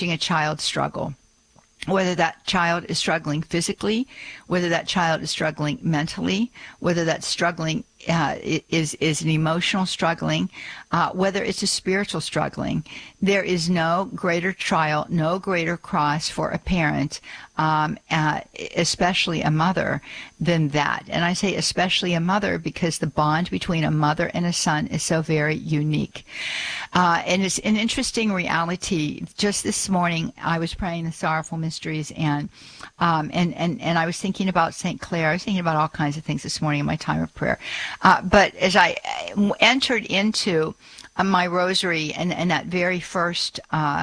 a child struggle, whether that child is struggling physically, whether that child is struggling mentally, whether that struggling is an emotional struggling, whether it's a spiritual struggling. There is no greater trial, no greater cross for a parent, especially a mother, than that. And I say especially a mother because the bond between a mother and a son is so very unique. And it's an interesting reality. Just this morning, I was praying the Sorrowful Mysteries, and I was thinking about St. Clare. I was thinking about all kinds of things this morning in my time of prayer. But as I entered into my rosary and that very first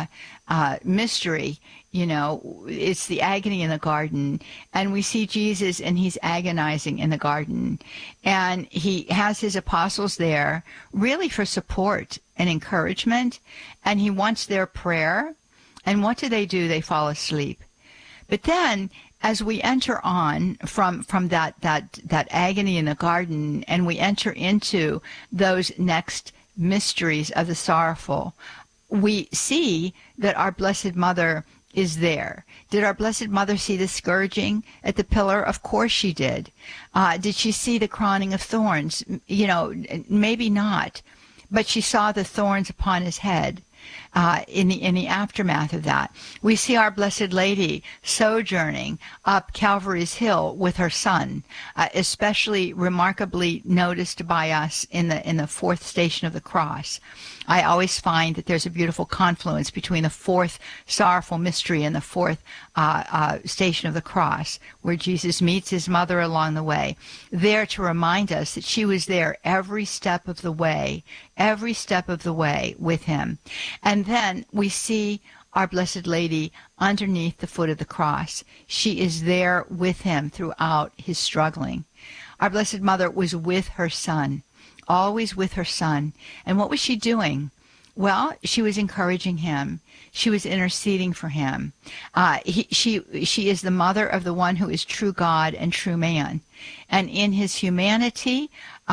mystery, you know, it's the agony in the garden, and we see Jesus, and he's agonizing in the garden, and he has his apostles there really for support and encouragement, and he wants their prayer. And what do? They fall asleep. But then, as we enter on from that agony in the garden, and we enter into those next mysteries of the sorrowful, we see that our Blessed Mother is there. Did our Blessed Mother see the scourging at the pillar? Of course she did. Did she see the crowning of thorns? You know, maybe not. But she saw the thorns upon his head. In the aftermath of that, we see our Blessed Lady sojourning up Calvary's Hill with her son, especially remarkably noticed by us in the fourth station of the cross. I always find that there's a beautiful confluence between the fourth sorrowful mystery and the fourth station of the cross, where Jesus meets his mother along the way, there to remind us that she was there every step of the way with him. And then we see our Blessed Lady underneath the foot of the cross. She is there with him throughout his struggling. Our Blessed Mother was with her son, always with her son. And what was she doing? Well, she was encouraging him. She was interceding for him. She is the mother of the one who is true God and true man. And in his humanity,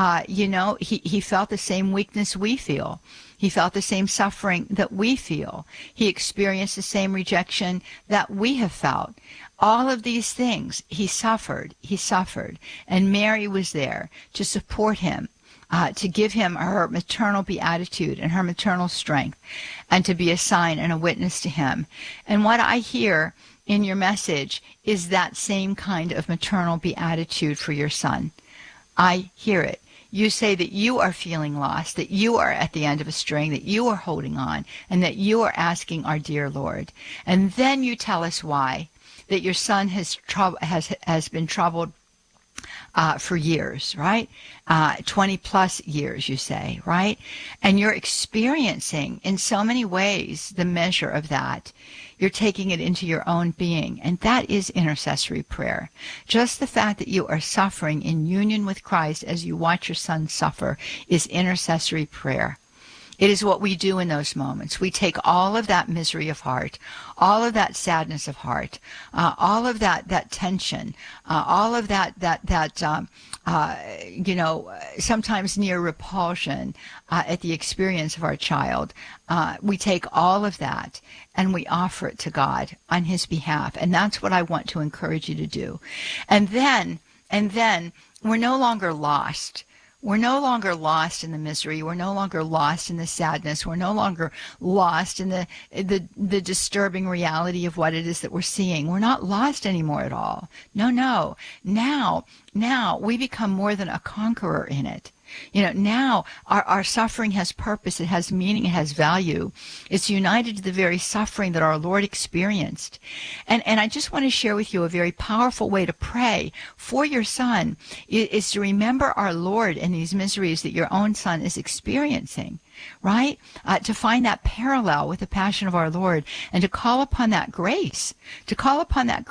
he felt the same weakness we feel. He felt the same suffering that we feel. He experienced the same rejection that we have felt. All of these things, he suffered. And Mary was there to support him, to give him her maternal beatitude and her maternal strength, and to be a sign and a witness to him. And what I hear in your message is that same kind of maternal beatitude for your son. I hear it. You say that you are feeling lost, that you are at the end of a string, that you are holding on, and that you are asking our dear Lord. And then you tell us why, that your son has been troubled for years, right? 20 plus years, you say, right? And you're experiencing in so many ways the measure of that. You're taking it into your own being, and that is intercessory prayer. Just the fact that you are suffering in union with Christ as you watch your son suffer is intercessory prayer. It is what we do in those moments. We take all of that misery of heart, all of that sadness of heart, all of that tension, all of that sometimes near repulsion at the experience of our child. We take all of that and we offer it to God on his behalf. And that's what I want to encourage you to do. And then we're no longer lost. We're no longer lost in the misery. We're no longer lost in the sadness. We're no longer lost in the disturbing reality of what it is that we're seeing. We're not lost anymore at all. No. Now we become more than a conqueror in it. Now our suffering has purpose, it has meaning, it has value. It's united to the very suffering that our Lord experienced. And I just want to share with you a very powerful way to pray for your son is to remember our Lord and these miseries that your own son is experiencing, right? To find that parallel with the passion of our Lord and to call upon that grace, to call upon that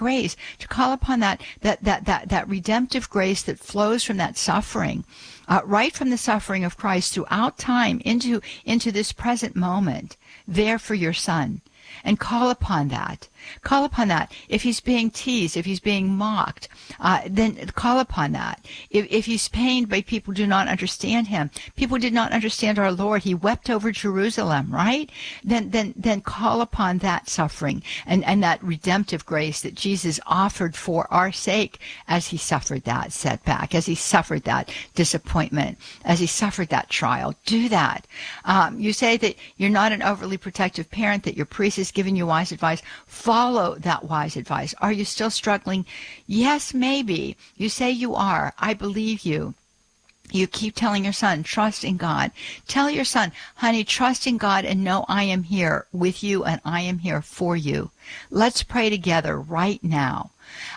redemptive grace that flows from that suffering. Right from the suffering of Christ throughout time into this present moment, there for your son. and call upon that. Call upon that. If he's being teased, if he's being mocked, then call upon that. If he's pained by people who do not understand him, people did not understand our Lord. He wept over Jerusalem, right? Then call upon that suffering and that redemptive grace that Jesus offered for our sake as he suffered that setback, as he suffered that disappointment, as he suffered that trial. Do that. You say that you're not an overly protective parent, that your priest has given you wise advice. Follow that wise advice. Are you still struggling? Yes, maybe. You say you are. I believe you. You keep telling your son, trust in God. Tell your son, honey, trust in God and know I am here with you and I am here for you. Let's pray together right now.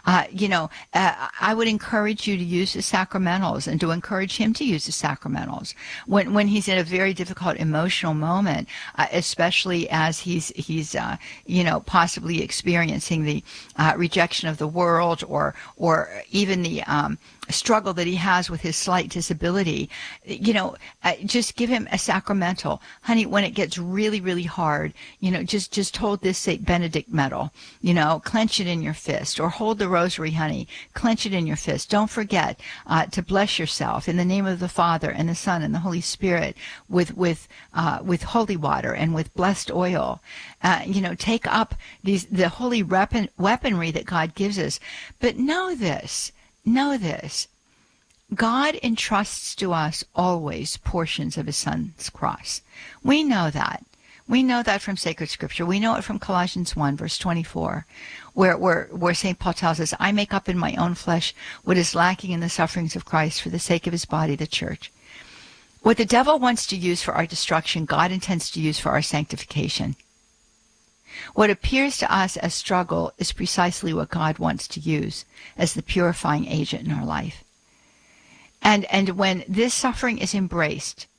I would encourage you to use the sacramentals and to encourage him to use the sacramentals when he's in a very difficult emotional moment, especially as he's possibly experiencing the rejection of the world or even the struggle that he has with his slight disability. Just give him a sacramental. Honey, when it gets really, really hard, just hold this St. Benedict medal, clench it in your fist, or hold the rosary, honey, clench it in your fist. Don't forget to bless yourself in the name of the Father and the Son and the Holy Spirit with holy water and with blessed oil. Take up the holy weaponry that God gives us. But know this, God entrusts to us always portions of his Son's cross. We know that. We know that from sacred scripture. We know it from Colossians 1, verse 24, where St. Paul tells us, I make up in my own flesh what is lacking in the sufferings of Christ for the sake of his body, the church. What the devil wants to use for our destruction, God intends to use for our sanctification. What appears to us as struggle is precisely what God wants to use as the purifying agent in our life. And when this suffering is embraced,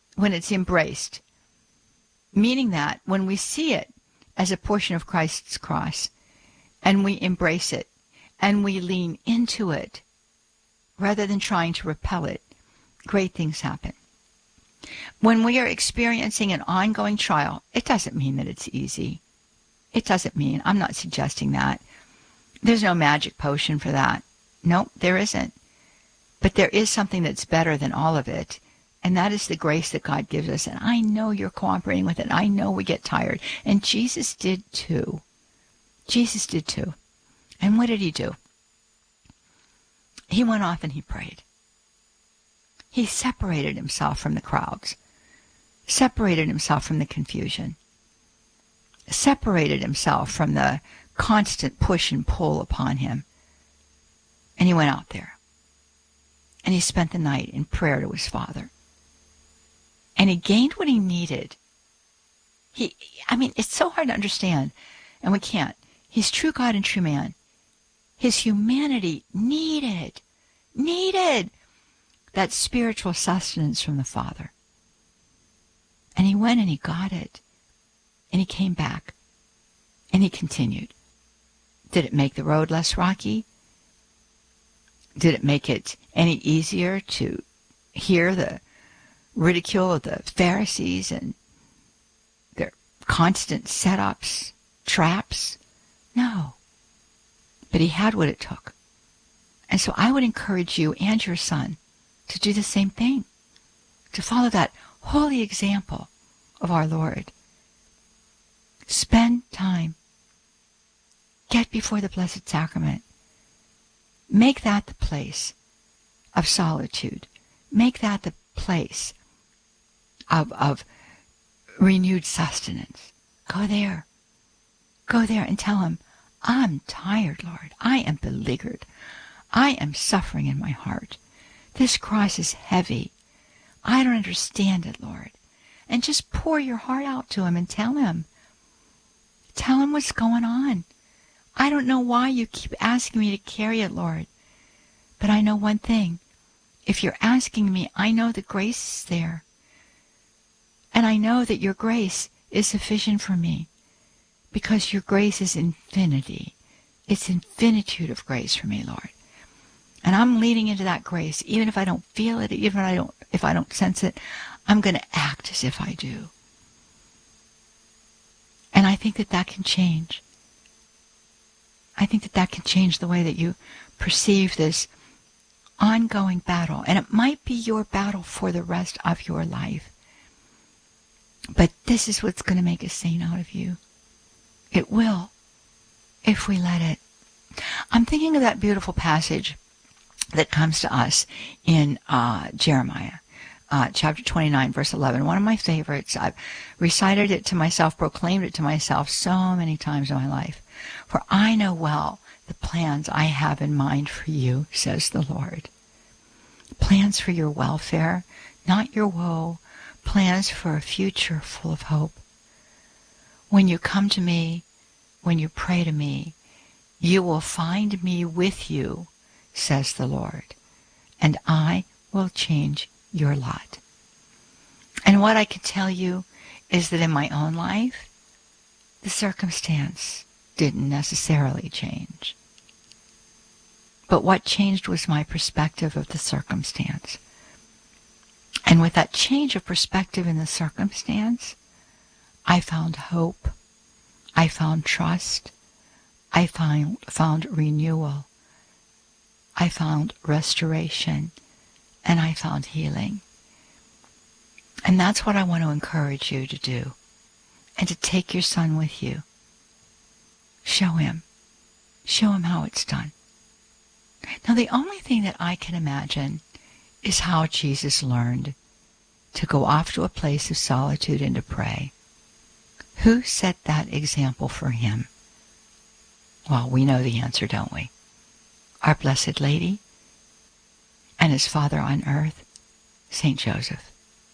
meaning that when we see it as a portion of Christ's cross, and we embrace it, and we lean into it, rather than trying to repel it, great things happen. When we are experiencing an ongoing trial, it doesn't mean that it's easy. It doesn't mean, I'm not suggesting that. There's no magic potion for that. No, there isn't. But there is something that's better than all of it. And that is the grace that God gives us. And I know you're cooperating with it. I know we get tired. And Jesus did too. Jesus did too. And what did he do? He went off and he prayed. He separated himself from the crowds. Separated himself from the confusion. Separated himself from the constant push and pull upon him. And he went out there. And he spent the night in prayer to his Father. And he gained what he needed. It's so hard to understand, and we can't. He's true God and true man. His humanity needed that spiritual sustenance from the Father. And he went and he got it. And he came back. And he continued. Did it make the road less rocky? Did it make it any easier to hear the ridicule of the Pharisees and their constant setups, traps? No. But he had what it took. And so I would encourage you and your son to do the same thing, to follow that holy example of our Lord. Spend time. Get before the Blessed Sacrament. Make that the place of solitude. Make that the place of renewed sustenance. Go there. Go there and tell him, I'm tired, Lord. I am beleaguered. I am suffering in my heart. This cross is heavy. I don't understand it, Lord. And just pour your heart out to him and tell him. Tell him what's going on. I don't know why you keep asking me to carry it, Lord. But I know one thing. If you're asking me, I know the grace is there. And I know that your grace is sufficient for me. Because your grace is infinity. It's infinitude of grace for me, Lord. And I'm leading into that grace. Even if I don't feel it, even if I don't sense it, I'm going to act as if I do. And I think that that can change. I think that that can change the way that you perceive this ongoing battle. And it might be your battle for the rest of your life. But this is what's going to make a saint out of you. It will, if we let it. I'm thinking of that beautiful passage that comes to us in Jeremiah. Chapter 29, verse 11, one of my favorites. I've recited it to myself, proclaimed it to myself so many times in my life. For I know well the plans I have in mind for you, says the Lord. Plans for your welfare, not your woe. Plans for a future full of hope. When you come to me, when you pray to me, you will find me with you, says the Lord, and I will change your lot. And what I can tell you is that in my own life, the circumstance didn't necessarily change. But what changed was my perspective of the circumstance. And with that change of perspective in the circumstance, I found hope. I found trust. I found renewal. I found restoration. And I found healing. And that's what I want to encourage you to do. And to take your son with you. Show him. Show him how it's done. Now, the only thing that I can imagine is how Jesus learned to go off to a place of solitude and to pray. Who set that example for him? Well, we know the answer, don't we? Our Blessed Lady and his Father on earth, St. Joseph.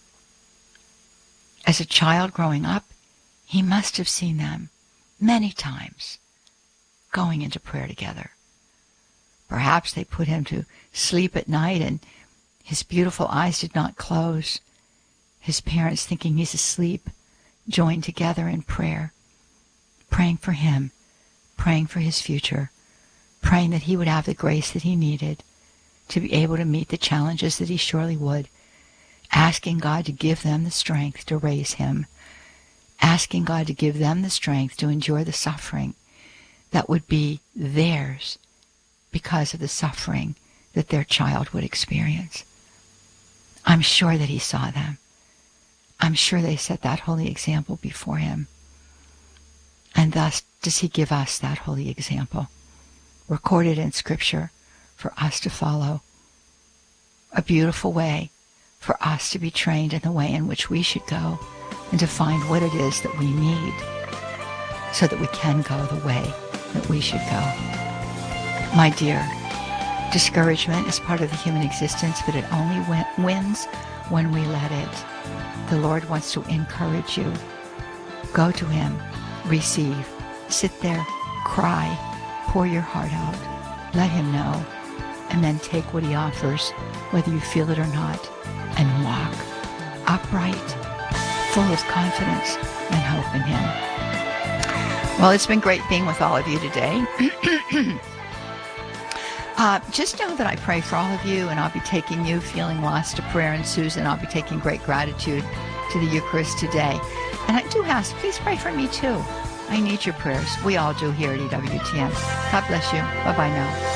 As a child growing up, he must have seen them many times going into prayer together. Perhaps they put him to sleep at night and his beautiful eyes did not close. His parents, thinking he's asleep, joined together in prayer, praying for him, praying for his future, praying that he would have the grace that he needed to be able to meet the challenges that he surely would, asking God to give them the strength to raise him, asking God to give them the strength to endure the suffering that would be theirs because of the suffering that their child would experience. I'm sure that he saw them. I'm sure they set that holy example before him. And thus does he give us that holy example, recorded in Scripture for us to follow. A beautiful way for us to be trained in the way in which we should go and to find what it is that we need so that we can go the way that we should go. My dear, discouragement is part of the human existence, but it only wins when we let it. The Lord wants to encourage you. Go to him, receive, sit there, cry, pour your heart out, let him know, and then take what he offers, whether you feel it or not, and walk upright, full of confidence and hope in him. Well, it's been great being with all of you today. Just know that I pray for all of you, and I'll be taking you feeling lost to prayer. And Susan, I'll be taking great gratitude to the Eucharist today. And I do ask, please pray for me too. I need your prayers. We all do here at EWTN. God bless you. Bye-bye now.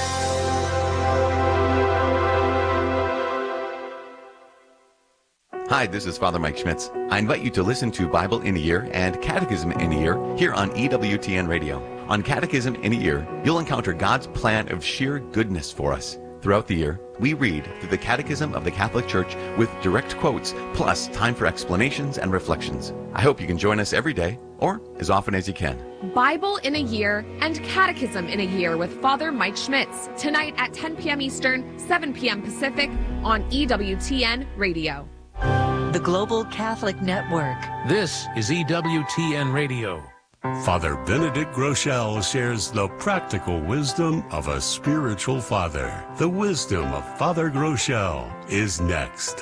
Hi, this is Father Mike Schmitz. I invite you to listen to Bible in a Year and Catechism in a Year here on EWTN Radio. On Catechism in a Year, you'll encounter God's plan of sheer goodness for us. Throughout the year, we read through the Catechism of the Catholic Church with direct quotes, plus time for explanations and reflections. I hope you can join us every day, or as often as you can. Bible in a Year and Catechism in a Year with Father Mike Schmitz, tonight at 10 p.m. Eastern, 7 p.m. Pacific on EWTN Radio. The Global Catholic Network. This is EWTN Radio. Father Benedict Groeschel shares the practical wisdom of a spiritual father. The wisdom of Father Groeschel is next.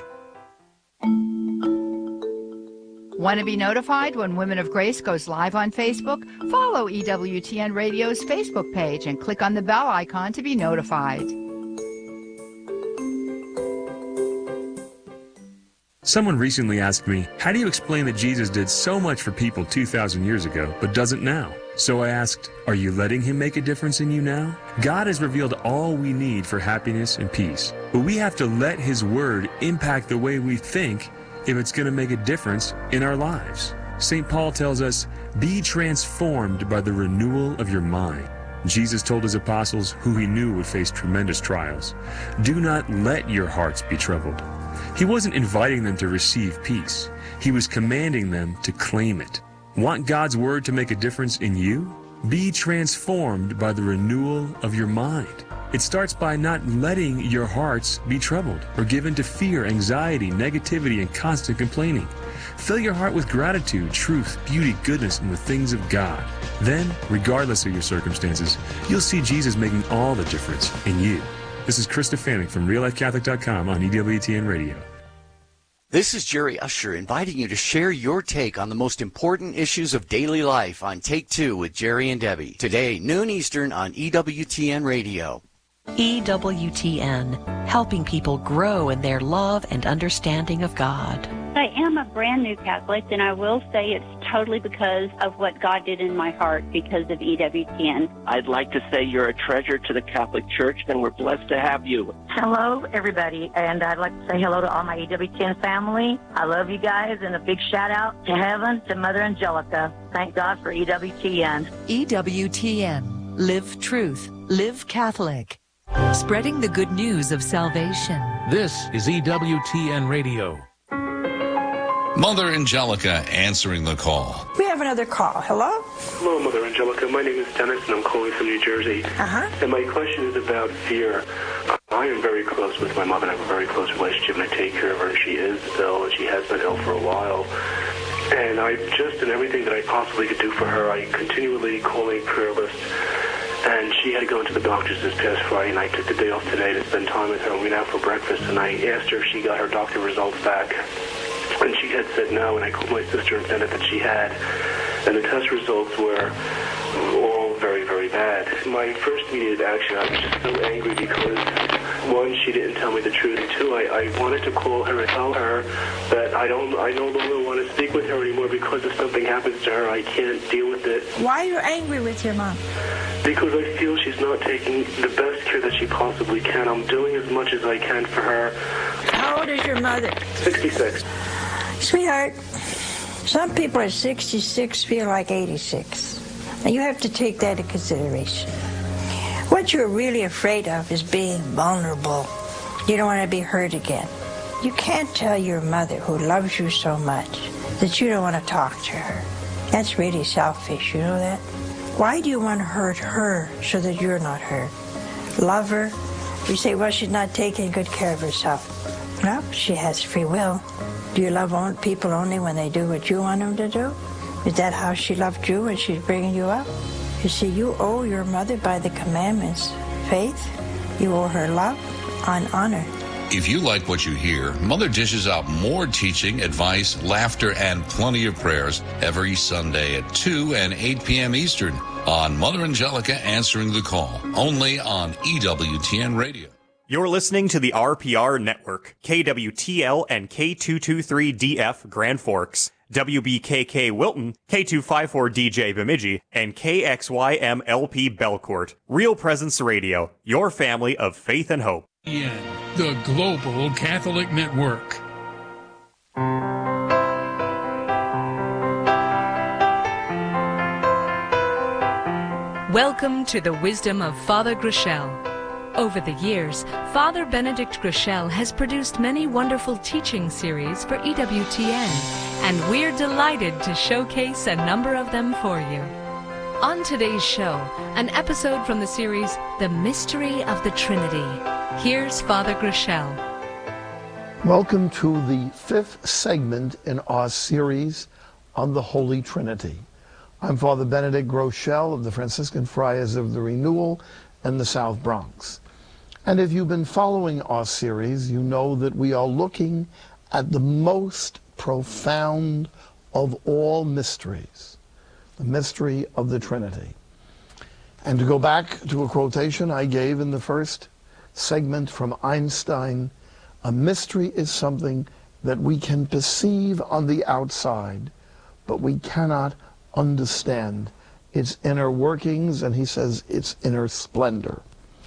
Want to be notified when Women of Grace goes live on Facebook? Follow EWTN Radio's Facebook page and click on the bell icon to be notified. Someone recently asked me, how do you explain that Jesus did so much for people 2,000 years ago, but doesn't now? So I asked, are you letting him make a difference in you now? God has revealed all we need for happiness and peace, but we have to let his word impact the way we think if it's going to make a difference in our lives. St. Paul tells us, be transformed by the renewal of your mind. Jesus told his apostles, who he knew would face tremendous trials, do not let your hearts be troubled. He wasn't inviting them to receive peace. He was commanding them to claim it. Want God's word to make a difference in you? Be transformed by the renewal of your mind. It starts by not letting your hearts be troubled or given to fear, anxiety, negativity, and constant complaining. Fill your heart with gratitude, truth, beauty, goodness, and the things of God. Then, regardless of your circumstances, you'll see Jesus making all the difference in you. This is Chris Stefanik from RealLifeCatholic.com on EWTN Radio. This is Jerry Usher inviting you to share your take on the most important issues of daily life on Take Two with Jerry and Debbie. Today, noon Eastern on EWTN Radio. EWTN, helping people grow in their love and understanding of God. I am a brand new Catholic, and I will say it's totally because of what God did in my heart because of EWTN. I'd like to say you're a treasure to the Catholic Church, and we're blessed to have you. Hello, everybody, and I'd like to say hello to all my EWTN family. I love you guys, and a big shout-out to heaven, to Mother Angelica. Thank God for EWTN. EWTN. Live truth. Live Catholic. Spreading the good news of salvation. This is EWTN Radio. Mother Angelica answering the call. We have another call. Hello? Hello, Mother Angelica. My name is Dennis, and I'm calling from New Jersey. And my question is about fear. I am very close with my mother. I have a very close relationship, and I take care of her. She is ill, and she has been ill for a while. And I just, in everything that I possibly could do for her, I continually calling prayer lists. And she had to go into the doctor's this past Friday, and I took the day off today to spend time with her. We went out for breakfast, and I asked her if she got her doctor results back. And she had said no, and I called my sister and found out that she had. And the test results were all very, very bad. My first immediate action, I was just so angry because, one, she didn't tell me the truth. And two, I wanted to call her and tell her that I no longer want to speak with her anymore because if something happens to her, I can't deal with it. Why are you angry with your mom? Because I feel she's not taking the best care that she possibly can. I'm doing as much as I can for her. How old is your mother? 66. Sweetheart, some people at 66 feel like 86. And you have to take that into consideration. What you're really afraid of is being vulnerable. You don't want to be hurt again. You can't tell your mother, who loves you so much, that you don't want to talk to her. That's really selfish, you know that? Why do you want to hurt her so that you're not hurt? Love her. You say, well, she's not taking good care of herself. No, she has free will. Do you love people only when they do what you want them to do? Is that how she loved you when she's bringing you up? You see, you owe your mother by the commandments faith. You owe her love and honor. If you like what you hear, Mother dishes out more teaching, advice, laughter, and plenty of prayers every Sunday at 2 and 8 p.m. Eastern on Mother Angelica Answering the Call, only on EWTN Radio. You're listening to the RPR Network, KWTL and K223DF Grand Forks, WBKK Wilton, K254DJ Bemidji, and KXYMLP Belcourt. Real Presence Radio, your family of faith and hope. The Global Catholic Network. Welcome to the Wisdom of Father Groeschel. Over the years, Father Benedict Groeschel has produced many wonderful teaching series for EWTN, and we're delighted to showcase a number of them for you. On today's show, an episode from the series, The Mystery of the Trinity. Here's Father Groeschel. Welcome to the fifth segment in our series on the Holy Trinity. I'm Father Benedict Groeschel of the Franciscan Friars of the Renewal in the South Bronx. And if you've been following our series, you know that we are looking at the most profound of all mysteries, the mystery of the Trinity. And to go back to a quotation I gave in the first segment from Einstein, a mystery is something that we can perceive on the outside, but we cannot understand its inner workings, and he says its inner splendor.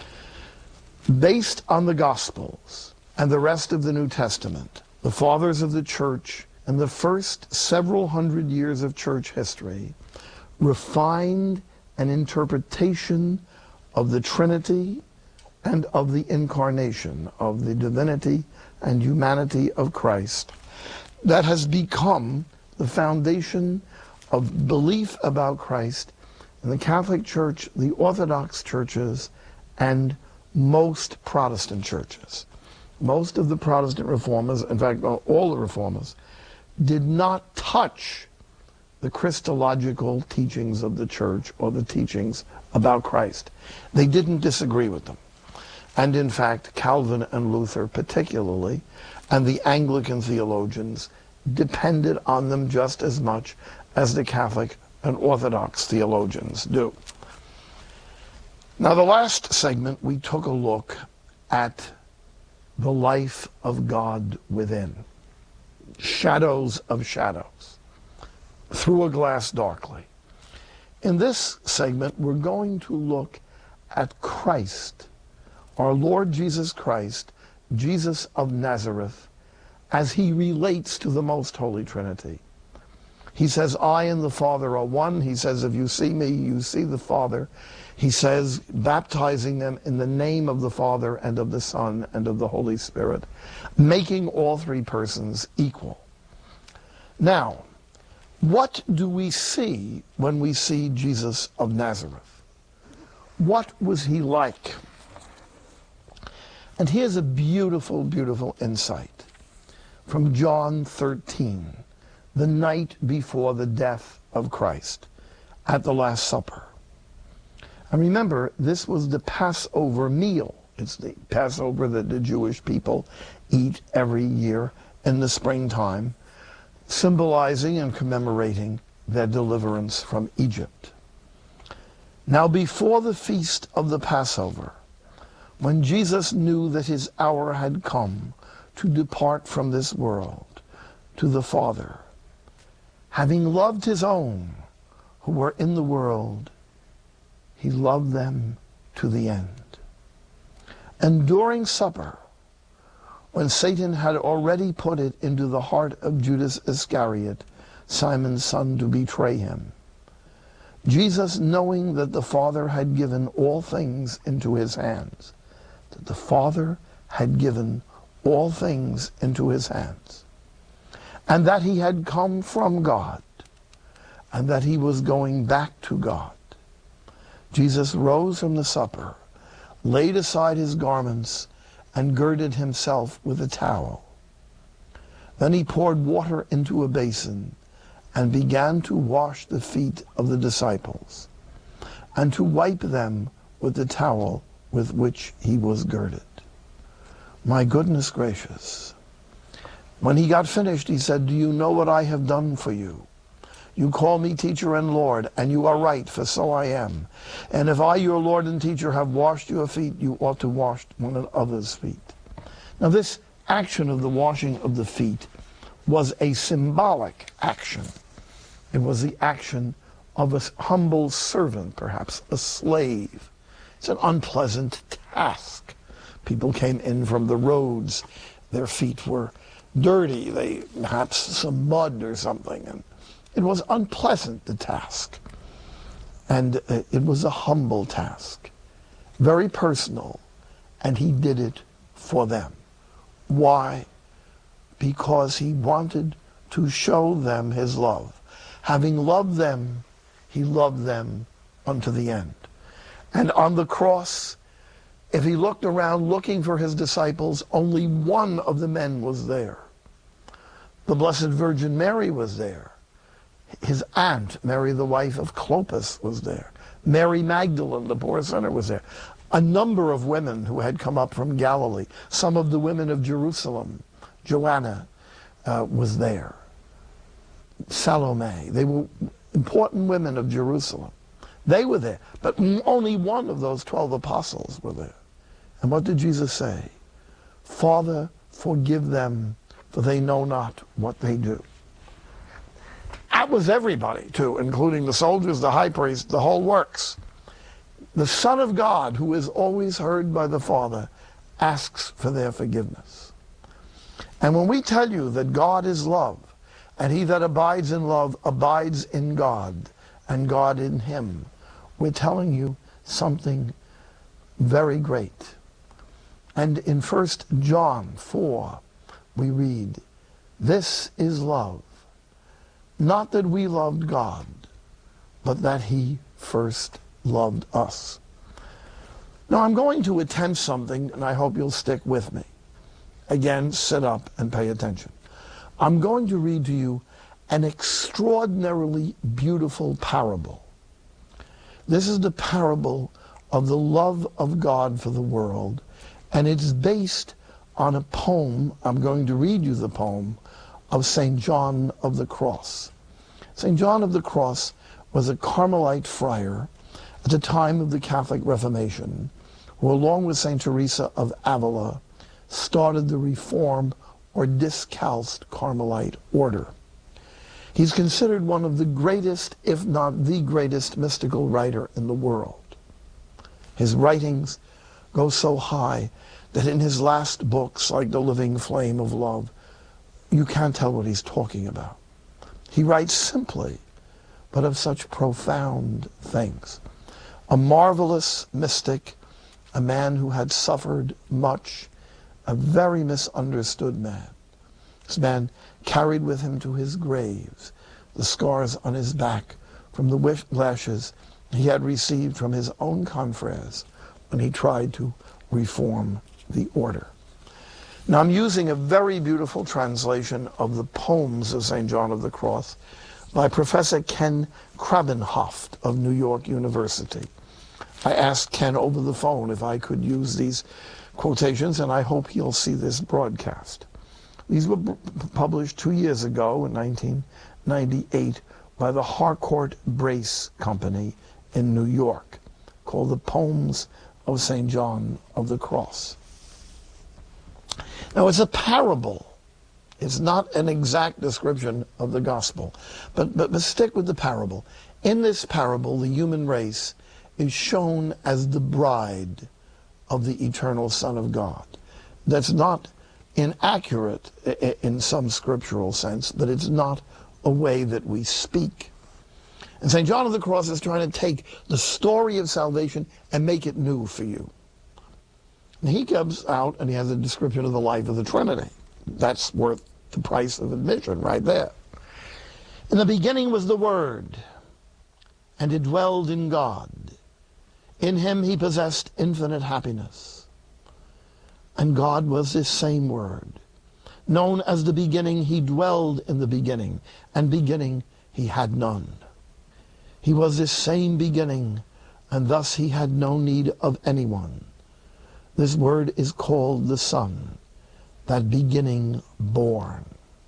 Based on the Gospels and the rest of the New Testament, the fathers of the church and the first several hundred years of church history refined an interpretation of the Trinity and of the incarnation, of the divinity and humanity of Christ, that has become the foundation of belief about Christ in the Catholic Church, the Orthodox churches, and most Protestant churches. Most of the Protestant reformers, in fact, all the reformers, did not touch the Christological teachings of the church or the teachings about Christ. They didn't disagree with them. And in fact, Calvin and Luther particularly, and the Anglican theologians, depended on them just as much as the Catholic and Orthodox theologians do. Now, the last segment, we took a look at the life of God within. Shadows of shadows. Through a glass darkly. In this segment, we're going to look at Christ, our Lord Jesus Christ, Jesus of Nazareth, as he relates to the Most Holy Trinity. He says, I and the Father are one. He says, if you see me, you see the Father. He says, baptizing them in the name of the Father and of the Son and of the Holy Spirit, making all three persons equal. Now, what do we see when we see Jesus of Nazareth? What was he like? And here's a beautiful, beautiful insight from John 13, the night before the death of Christ at the Last Supper. And remember, this was the Passover meal. It's the Passover that the Jewish people eat every year in the springtime, symbolizing and commemorating their deliverance from Egypt. Now, before the feast of the Passover, when Jesus knew that his hour had come to depart from this world to the Father, having loved his own who were in the world, he loved them to the end. And during supper, when Satan had already put it into the heart of Judas Iscariot, Simon's son, to betray him, Jesus, knowing that the Father had given all things into his hands, that the Father had given all things into his hands, and that he had come from God, and that he was going back to God, Jesus rose from the supper, laid aside his garments, and girded himself with a towel. Then he poured water into a basin and began to wash the feet of the disciples and to wipe them with the towel with which he was girded. My goodness gracious. When he got finished, he said, do you know what I have done for you? You call me teacher and Lord, and you are right, for so I am. And if I, your Lord and teacher, have washed your feet, you ought to wash one another's feet. Now, this action of the washing of the feet was a symbolic action. It was the action of a humble servant, perhaps a slave. It's an unpleasant task. People came in from the roads. Their feet were dirty. They perhaps some mud or something, and it was unpleasant, the task. And it was a humble task, very personal, and he did it for them. Why? Because he wanted to show them his love. Having loved them, he loved them unto the end. And on the cross, if he looked around looking for his disciples, only one of the men was there. The Blessed Virgin Mary was there. His aunt, Mary, the wife of Clopas, was there. Mary Magdalene, the poor sinner, was there. A number of women who had come up from Galilee. Some of the women of Jerusalem. Joanna was there. Salome. They were important women of Jerusalem. They were there. But only one of those 12 apostles were there. And what did Jesus say? Father, forgive them, for they know not what they do. That was everybody, too, including the soldiers, the high priest, the whole works. The Son of God, who is always heard by the Father, asks for their forgiveness. And when we tell you that God is love, and he that abides in love abides in God, and God in him, we're telling you something very great. And in 1 John 4, we read, "This is love, not that we loved God, but that he first loved us." Now I'm going to attempt something, and I hope you'll stick with me. Again, sit up and pay attention. I'm going to read to you an extraordinarily beautiful parable. This is the parable of the love of God for the world, and it's based on a poem. I'm going to read you the poem of St. John of the Cross. St. John of the Cross was a Carmelite friar at the time of the Catholic Reformation, who along with St. Teresa of Avila started the Reformed or Discalced Carmelite order. He's considered one of the greatest, if not the greatest, mystical writer in the world. His writings go so high that in his last books, like The Living Flame of Love, you can't tell what he's talking about. He writes simply, but of such profound things. A marvelous mystic, a man who had suffered much, a very misunderstood man. This man carried with him to his graves the scars on his back from the lashes he had received from his own confreres when he tried to reform the order. Now I'm using a very beautiful translation of the poems of St. John of the Cross by Professor Ken Krabenhoft of New York University. I asked Ken over the phone if I could use these quotations, and I hope he'll see this broadcast. These were published 2 years ago in 1998 by the Harcourt Brace Company in New York, called The Poems of St. John of the Cross. Now, it's a parable. It's not an exact description of the gospel, but stick with the parable. In this parable, the human race is shown as the bride of the eternal Son of God. That's not inaccurate in some scriptural sense, but it's not a way that we speak. And St. John of the Cross is trying to take the story of salvation and make it new for you. And he comes out and he has a description of the life of the Trinity. That's worth the price of admission right there. In the beginning was the Word, and it dwelled in God. In him he possessed infinite happiness. And God was this same Word. Known as the beginning, he dwelled in the beginning, and beginning he had none. He was this same beginning, and thus he had no need of anyone. This Word is called the Son, that beginning born.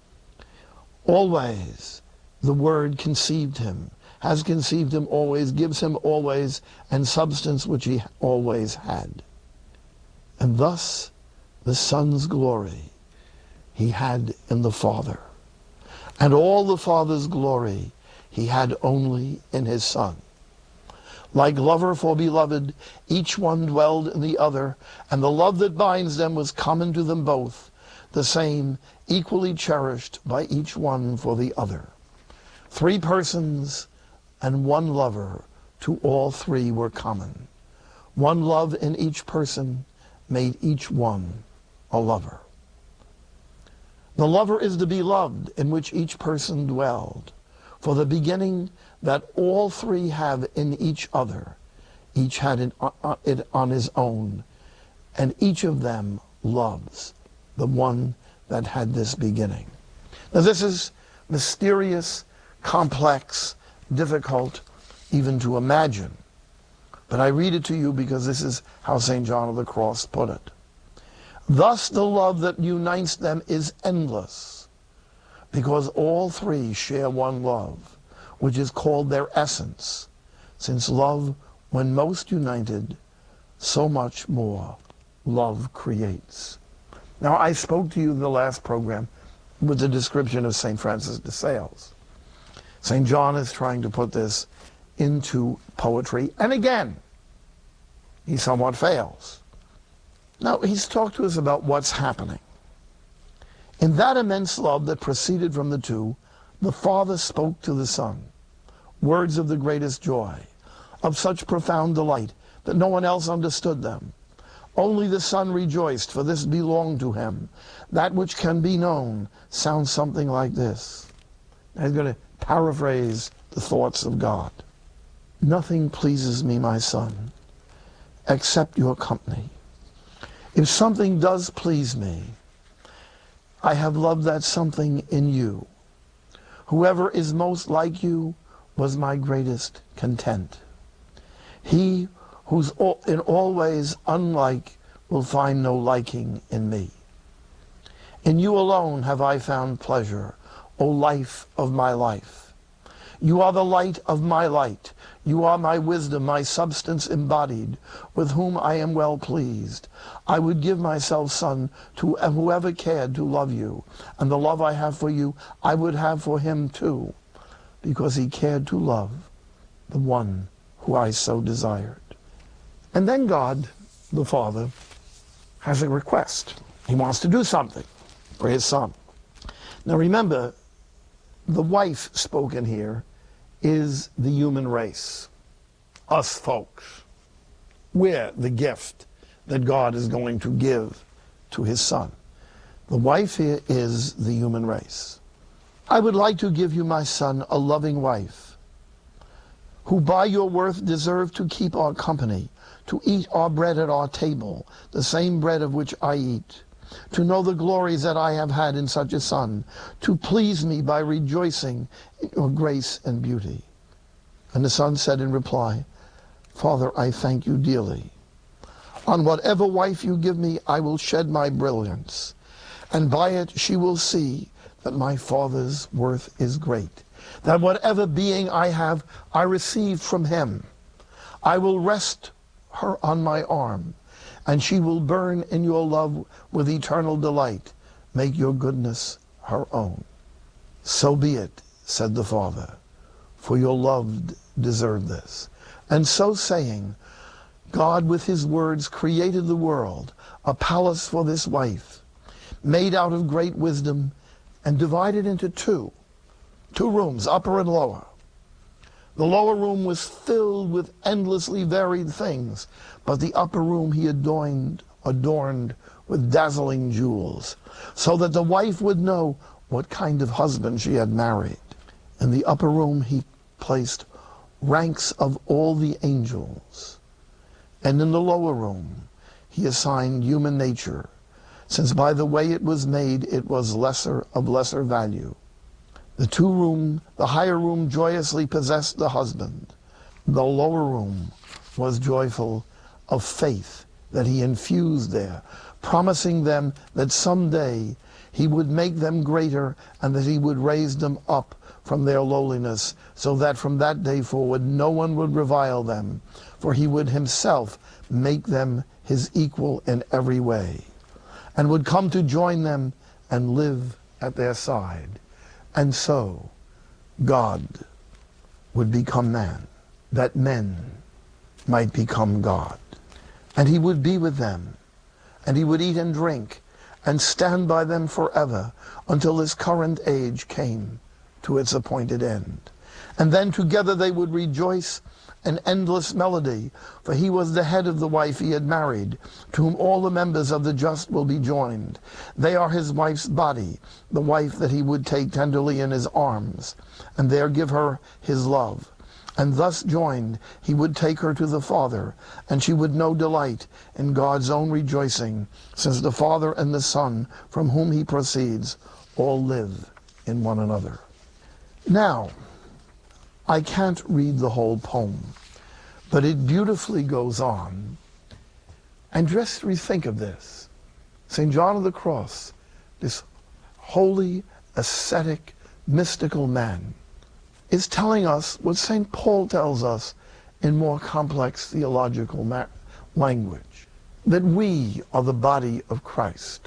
Always the Word conceived him, has conceived him always, gives him always, and substance which he always had. And thus the Son's glory he had in the Father, and all the Father's glory he had only in his Son. Like lover for beloved, each one dwelled in the other, and the love that binds them was common to them both, the same, equally cherished by each one for the other. 3 persons and one lover to all 3 were common. One love in each person made each one a lover. The lover is the beloved in which each person dwelled. For the beginning that all 3 have in each other, each had it on his own, and each of them loves the one that had this beginning. Now this is mysterious, complex, difficult even to imagine. But I read it to you because this is how St. John of the Cross put it. Thus the love that unites them is endless, because all 3 share one love, which is called their essence, since love, when most united, so much more love creates. Now, I spoke to you in the last program with the description of St. Francis de Sales. St. John is trying to put this into poetry, and again, he somewhat fails. Now, he's talked to us about what's happening. In that immense love that proceeded from the two, the Father spoke to the Son words of the greatest joy, of such profound delight that no one else understood them. Only the Son rejoiced, for this belonged to him. That which can be known sounds something like this. I'm going to paraphrase the thoughts of God. Nothing pleases me, my Son, except your company. If something does please me, I have loved that something in you. Whoever is most like you was my greatest content. He who's in all ways unlike will find no liking in me. In you alone have I found pleasure, O life of my life. You are the light of my light. You are my wisdom, my substance embodied, with whom I am well pleased. I would give myself, Son, to whoever cared to love you, and the love I have for you, I would have for him too, because he cared to love the one who I so desired. And then God, the Father, has a request. He wants to do something for his Son. Now remember, the wife spoken here is the human race, us folks. We're the gift that God is going to give to his Son. The wife here is the human race. I would like to give you, my Son, a loving wife, who by your worth deserve to keep our company, to eat our bread at our table, the same bread of which I eat, to know the glories that I have had in such a Son, to please me by rejoicing in your grace and beauty. And the Son said in reply, Father, I thank you dearly. On whatever wife you give me, I will shed my brilliance, and by it she will see that my Father's worth is great, that whatever being I have, I received from him. I will rest her on my arm, and she will burn in your love with eternal delight. Make your goodness her own. So be it, said the Father, for your love deserved this. And so saying, God with his words created the world, a palace for this wife, made out of great wisdom, and divided into two rooms, upper and lower. The lower room was filled with endlessly varied things, but the upper room he adorned with dazzling jewels, so that the wife would know what kind of husband she had married. In the upper room he placed ranks of all the angels, and in the lower room he assigned human nature, since by the way it was made it was of lesser value. The higher room joyously possessed the husband. The lower room was joyful of faith that he infused there, promising them that someday he would make them greater and that he would raise them up from their lowliness, so that from that day forward no one would revile them, for he would himself make them his equal in every way, and would come to join them and live at their side. And so God would become man, that men might become God. And he would be with them, and he would eat and drink, and stand by them forever, until this current age came to its appointed end. And then together they would rejoice an endless melody, for he was the head of the wife he had married, to whom all the members of the just will be joined. They are his wife's body, the wife that he would take tenderly in his arms, and there give her his love. And thus joined, he would take her to the Father, and she would know delight in God's own rejoicing, since the Father and the Son, from whom he proceeds, all live in one another. Now, I can't read the whole poem, but it beautifully goes on. And just rethink of this. St. John of the Cross, this holy, ascetic, mystical man, is telling us what St. Paul tells us in more complex theological language, that we are the body of Christ.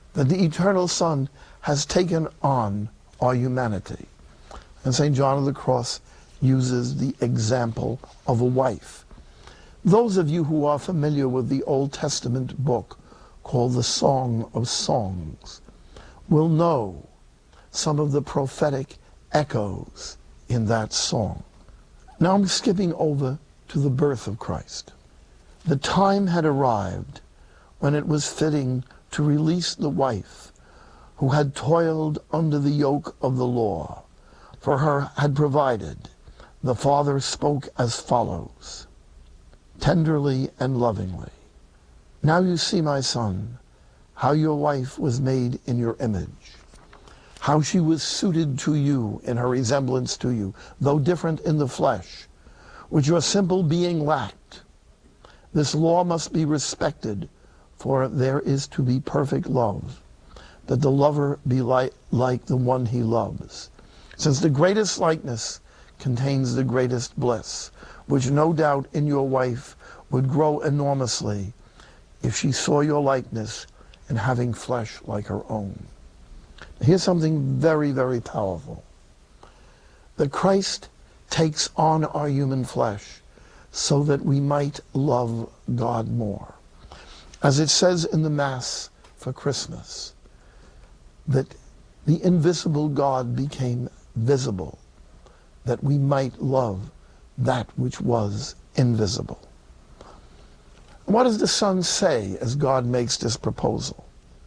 that the eternal Son has taken on our humanity. And St. John of the Cross uses the example of a wife. Those of you who are familiar with the Old Testament book called the Song of Songs will know some of the prophetic echoes in that song. Now I'm skipping over to the birth of Christ. The time had arrived when it was fitting to release the wife who had toiled under the yoke of the law. For her had provided, the Father spoke as follows, tenderly and lovingly. Now you see, my son, how your wife was made in your image, how she was suited to you in her resemblance to you, though different in the flesh, which your simple being lacked. This law must be respected, for there is to be perfect love, that the lover be like the one he loves. Since the greatest likeness contains the greatest bliss, which no doubt in your wife would grow enormously if she saw your likeness in having flesh like her own. Here's something very, very powerful. That Christ takes on our human flesh so that we might love God more. As it says in the Mass for Christmas, that the invisible God became visible, that we might love that which was invisible. What does the Son say as God makes this proposal?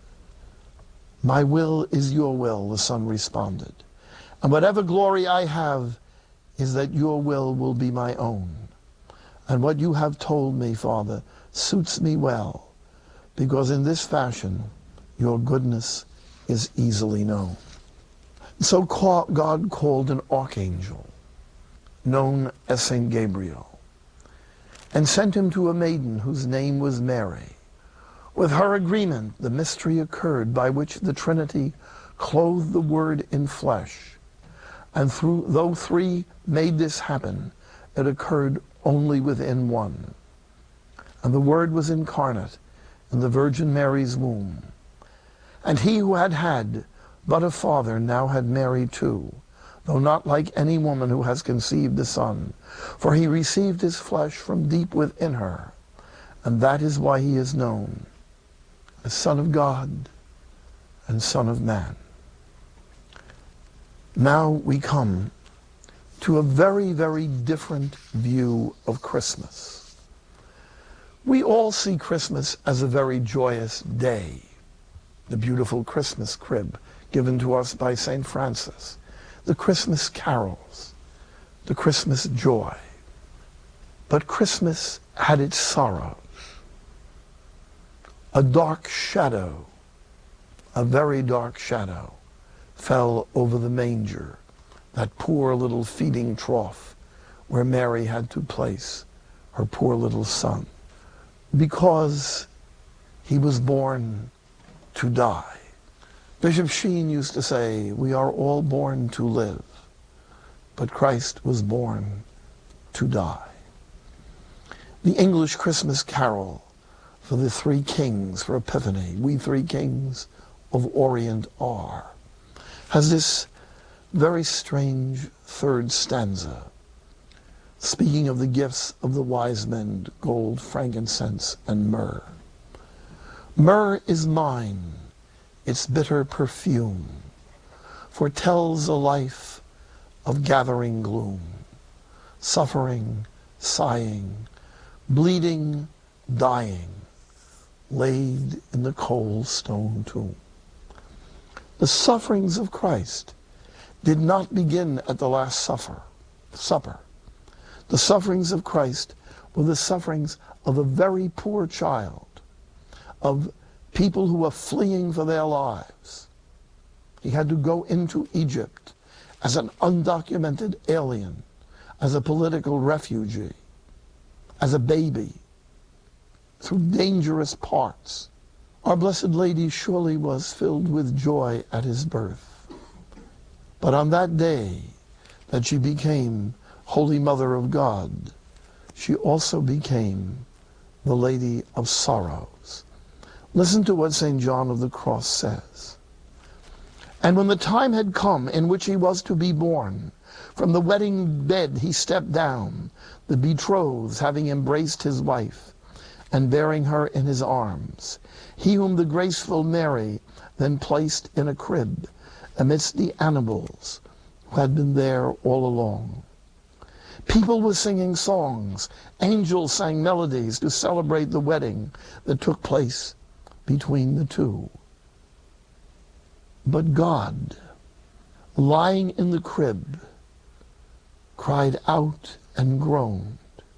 My will is your will, the Son responded. And whatever glory I have is that your will be my own. And what you have told me, Father, suits me well, because in this fashion your goodness is easily known. So God called an archangel, known as St. Gabriel, and sent him to a maiden whose name was Mary. With her agreement, the mystery occurred by which the Trinity clothed the Word in flesh. And though three made this happen, it occurred only within one. And the Word was incarnate in the Virgin Mary's womb. And he who had but a father now had Mary too, though not like any woman who has conceived a son. For he received his flesh from deep within her, and that is why he is known as Son of God and Son of Man. Now we come to a very, very different view of Christmas. We all see Christmas as a very joyous day. The beautiful Christmas crib given to us by St. Francis, the Christmas carols, the Christmas joy. But Christmas had its sorrows. A dark shadow, a very dark shadow, fell over the manger, that poor little feeding trough where Mary had to place her poor little son, because he was born to die. Bishop Sheen used to say, we are all born to live, but Christ was born to die. The English Christmas carol for the three kings for Epiphany, we three kings of Orient are, has this very strange third stanza, speaking of the gifts of the wise men, gold, frankincense, and myrrh. Myrrh is mine, its bitter perfume foretells a life of gathering gloom, suffering, sighing, bleeding, dying, laid in the cold stone tomb. The sufferings of Christ did not begin at the Last Supper. The sufferings of Christ were the sufferings of a very poor child, of people who were fleeing for their lives. He had to go into Egypt as an undocumented alien, as a political refugee, as a baby, through dangerous parts. Our Blessed Lady surely was filled with joy at his birth. But on that day that she became Holy Mother of God, she also became the Lady of Sorrows. Listen to what St. John of the Cross says. And when the time had come in which he was to be born, from the wedding bed he stepped down, the betrothed having embraced his wife, and bearing her in his arms. He whom the graceful Mary then placed in a crib, amidst the animals who had been there all along. People were singing songs. Angels sang melodies to celebrate the wedding that took place between the two. But God, lying in the crib, cried out and groaned.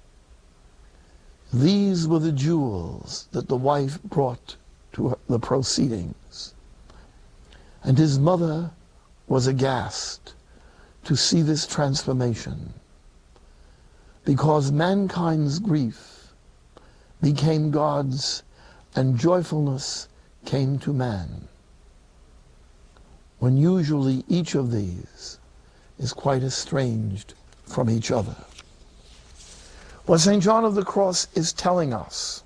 These were the jewels that the wife brought to the proceedings. And his mother was aghast to see this transformation, because mankind's grief became God's, and joyfulness came to man, when usually each of these is quite estranged from each other. What St. John of the Cross is telling us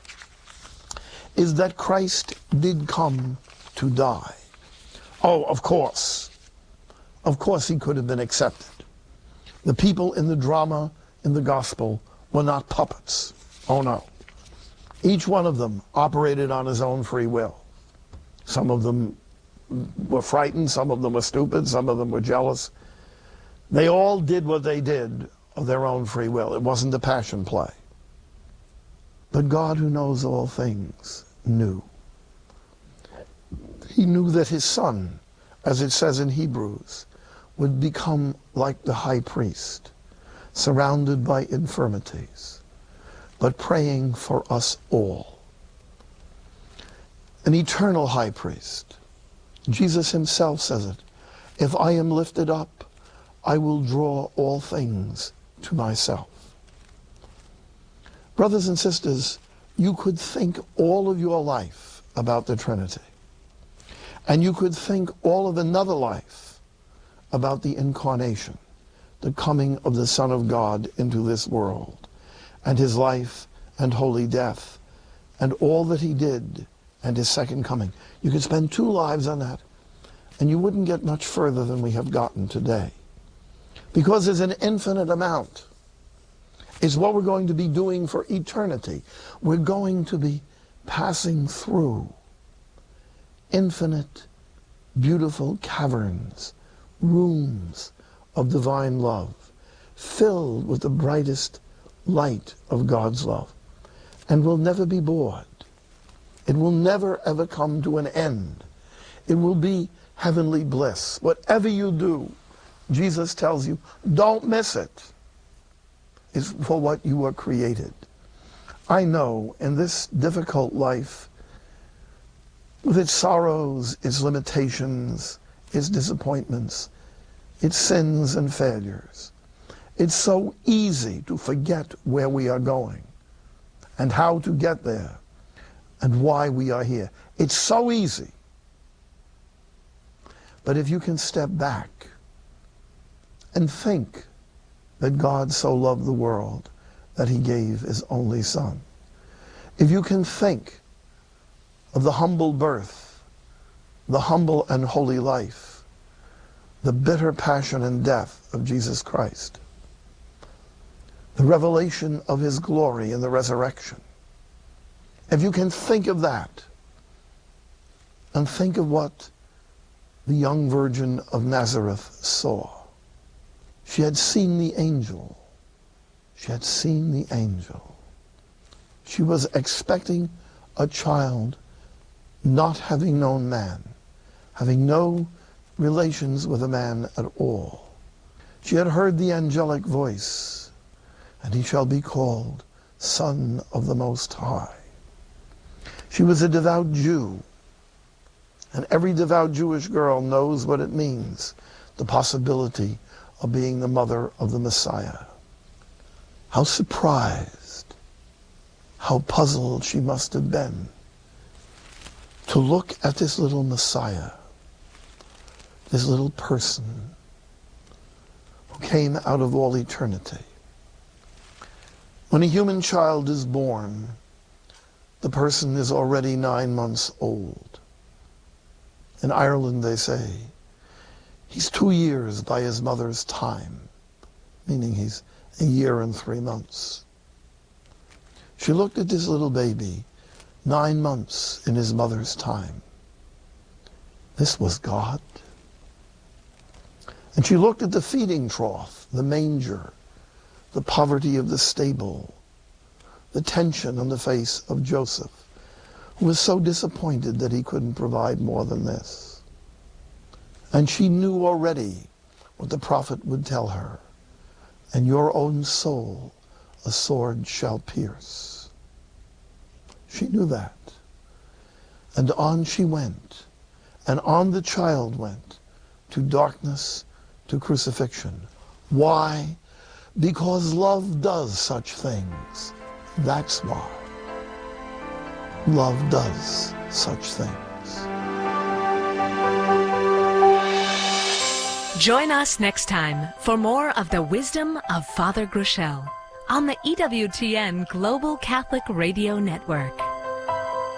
is that Christ did come to die. Oh, of course. Of course he could have been accepted. The people in the drama, in the gospel, were not puppets. Oh no. Each one of them operated on his own free will. Some of them were frightened, some of them were stupid, some of them were jealous. They all did what they did of their own free will. It wasn't a passion play. But God, who knows all things, knew. He knew that his son, as it says in Hebrews, would become like the high priest, surrounded by infirmities, but praying for us all. An eternal high priest. Jesus himself says it. If I am lifted up, I will draw all things to myself. Brothers and sisters, you could think all of your life about the Trinity. And you could think all of another life about the incarnation, the coming of the Son of God into this world, and his life and holy death, and all that he did, and his second coming. You could spend 2 lives on that, and you wouldn't get much further than we have gotten today. Because there's an infinite amount. It's what we're going to be doing for eternity. We're going to be passing through infinite, beautiful caverns, rooms of divine love, filled with the brightest light of God's love. And we'll never be bored. It will never ever come to an end. It will be heavenly bliss. Whatever you do, Jesus tells you, don't miss it. It's for what you were created. I know in this difficult life, with its sorrows, its limitations, its disappointments, its sins and failures, it's so easy to forget where we are going and how to get there and why we are here. It's so easy. But if you can step back and think that God so loved the world that he gave his only Son, if you can think of the humble birth, the humble and holy life, the bitter passion and death of Jesus Christ, the revelation of his glory in the resurrection, if you can think of that, and think of what the young Virgin of Nazareth saw. She had seen the angel. She had seen the angel. She was expecting a child, not having known man, having no relations with a man at all. She had heard the angelic voice, and he shall be called Son of the Most High. She was a devout Jew, and every devout Jewish girl knows what it means, the possibility of being the mother of the Messiah. How surprised, how puzzled she must have been to look at this little Messiah, this little person who came out of all eternity. When a human child is born, the person is already 9 months old. In Ireland, they say, he's 2 years by his mother's time, meaning he's a year and 3 months. She looked at this little baby, 9 months in his mother's time. This was God. And she looked at the feeding trough, the manger, the poverty of the stable, the tension on the face of Joseph, who was so disappointed that he couldn't provide more than this. And she knew already what the prophet would tell her, and your own soul a sword shall pierce. She knew that. And on she went, and on the child went, to darkness, to crucifixion. Why? Because love does such things. That's why. Love does such things. Join us next time for more of the wisdom of Father Groeschel on the EWTN Global Catholic Radio Network.